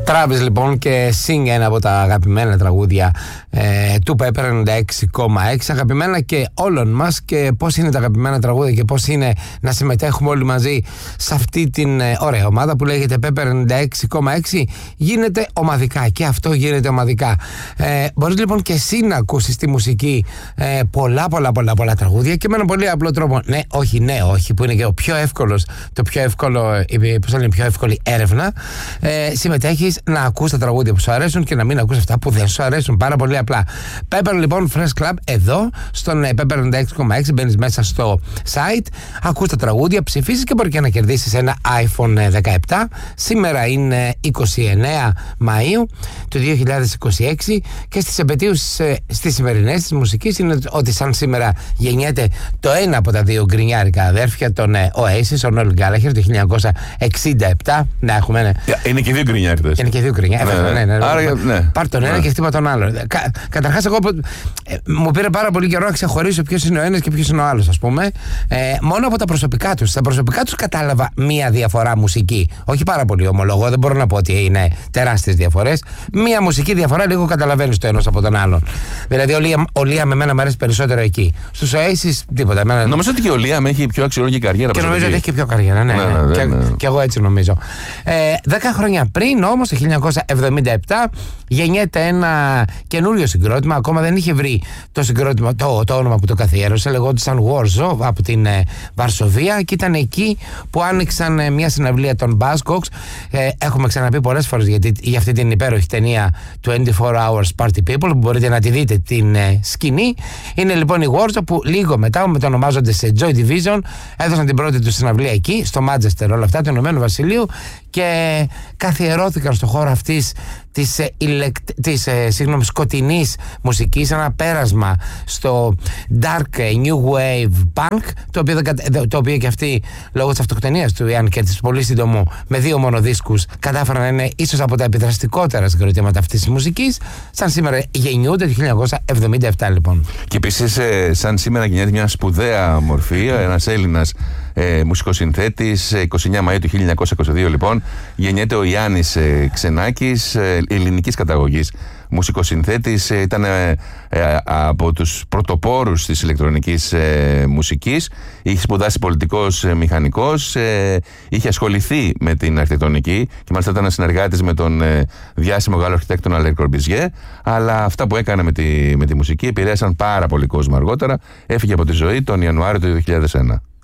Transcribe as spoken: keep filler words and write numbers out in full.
Travis λοιπόν και Sing, ένα από τα αγαπημένα τραγούδια ε, του Pepper ενενήντα έξι κόμμα έξι, αγαπημένα και όλων μας. Και πώς είναι τα αγαπημένα τραγούδια και πώς είναι να συμμετέχουμε όλοι μαζί σε αυτή την ε, ωραία ομάδα που λέγεται Pepper ενενήντα έξι κόμμα έξι. Γίνεται ομαδικά και αυτό γίνεται ομαδικά. ε, Μπορείς λοιπόν και εσύ να ακούσεις τη μουσική ε, πολλά πολλά πολλά πολλά τραγούδια και με έναν πολύ απλό τρόπο. Ναι, όχι, ναι, όχι, που είναι και ο πιο εύκολος, το πιο εύκολο, πώς είναι, η πιο εύκολη έρευνα. ε, Συμμετέχεις να ακούς τα τραγούδια που σου αρέσουν και να μην ακούς αυτά που δεν σου αρέσουν. Πάρα πολύ απλά. Pepper λοιπόν, Fresh Club, εδώ στον Pepper ενενήντα έξι κόμμα έξι. Μπαίνεις μέσα στο site, ακούς τα τραγούδια, ψηφίσεις και μπορεί και να κερδίσεις ένα άιφον δεκαεπτά. Σήμερα είναι είκοσι εννέα Μαΐου του δύο χιλιάδες είκοσι έξι και στις επετείους στις σημερινές της μουσικής είναι ότι σαν σήμερα γεννιέται το ένα από τα δύο γκρινιάρικα αδέρφια, τον Oasis, ο Noel Gallagher, το χίλια εννιακόσια εξήντα επτά. Να έχουμε. Ναι. Είναι και δύο γκρινιάριδες. Είναι και δύο γκρινιάριδες. Ναι, ναι, ναι, ναι. Άρα, ναι. Πάρ' τον ένα ναι. και χτύπα τον άλλο. Κα, καταρχάς, εγώ ε, μου πήρε πάρα πολύ καιρό να ξεχωρίσω ποιος είναι ο ένας και ποιος είναι ο άλλος, ας πούμε. Ε, μόνο από τα προσωπικά τους. Στα προσωπικά τους κατάλαβα μία διαφορά μουσική. Όχι πάρα πολύ, ομολογώ, δεν μπορώ να πω ότι είναι τεράστιες διαφορές. Μία μουσική διαφορά λίγο καταλαβαίνεις το ένας από τον άλλον. Δηλαδή, ο Liam, ο Liam με μένα μου αρέσει περισσότερο εκεί. Στους Oasis, τίποτα. Εμένα... Νομίζω ότι και ο Liam έχει πιο αξιόλογη καριέρα. Και νομίζω ότι έχει και πιο καριέρα, ναι. ναι, ναι, ναι, και, ναι. και εγώ έτσι νομίζω. Ε, δέκα χρόνια πριν όμως, το χίλια εννιακόσια εβδομήντα επτά, γεννιέται ένα καινούριο συγκρότημα. Ακόμα δεν είχε βρει το συγκρότημα, το, το όνομα που το καθιέρωσε. Λεγόντουσαν Warsaw από την ε, Βαρσοβία και ήταν εκεί που άνοιξαν ε, μια συναυλία των Buzzcocks. Ε, έχουμε ξαναπεί πολλές φορές γιατί, για αυτή την υπέροχη ταινία είκοσι τέσσερα hours Party People, που μπορείτε να τη δείτε την ε, σκηνή. Είναι λοιπόν η Warsaw που λίγο μετά μετονομάζονται σε Joy Division. Έδωσαν την πρώτη του συναυλία εκεί, στο Manchester, όλα αυτά, του Ηνωμένου Βασιλείου, και καθιερώθηκαν στο χώρο αυτής της, ε, ηλεκ... της ε, συγγνώμη, σκοτεινής μουσικής, ένα πέρασμα στο dark new wave punk, το οποίο, το οποίο και αυτοί λόγω της αυτοκτονίας του Ιαν Κέρτις πολύ σύντομο με δύο μόνο δίσκους κατάφεραν να είναι ίσως από τα επιδραστικότερα συγκροτήματα αυτής της μουσικής. Σαν σήμερα γεννιούνται το χίλια εννιακόσια εβδομήντα επτά λοιπόν. Και επίσης ε, σαν σήμερα γεννιέται μια σπουδαία μορφή, ένας Έλληνας ε, μουσικοσυνθέτης. είκοσι εννέα Μαΐου του χίλια εννιακόσια είκοσι δύο λοιπόν γεννιέται ο Γιάννης ε, Ξενάκης, ε, ελληνικής καταγωγής μουσικοσυνθέτης. ε, ήταν ε, ε, από τους πρωτοπόρους της ηλεκτρονικής ε, μουσικής. Είχε σπουδάσει πολιτικός ε, μηχανικός, ε, είχε ασχοληθεί με την αρχιτεκτονική και μάλιστα ήταν συνεργάτης με τον ε, διάσημο Γάλλο αρχιτέκτονα Le Corbusier. Αλλά αυτά που έκανε με τη, με τη μουσική επηρέασαν πάρα πολύ κόσμο αργότερα. Έφυγε από τη ζωή τον Ιανουάριο του δύο χιλιάδες ένα.